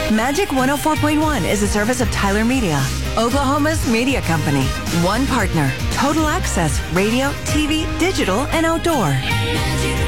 Magic 104.1 is a service of Tyler Media, Oklahoma's media company. One partner, total access, radio, TV, digital, and outdoor.